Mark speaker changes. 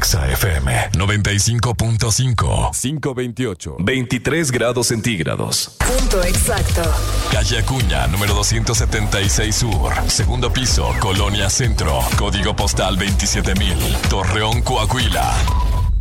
Speaker 1: Exa FM 95.5.
Speaker 2: 528.
Speaker 1: 23 grados centígrados.
Speaker 3: Punto exacto.
Speaker 1: Calle Acuña, número 276 Sur. Segundo piso, Colonia Centro. Código postal 27,000. Torreón, Coahuila.